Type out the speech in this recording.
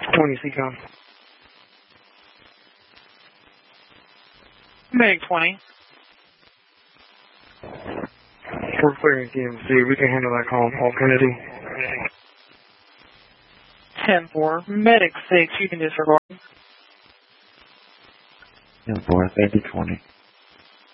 20 Seacom. Medic 20. We're clearing DMC. We can handle that call. Paul Kennedy. 10-4. Medic 6. You can disregard. 10-4. Thank you, 20.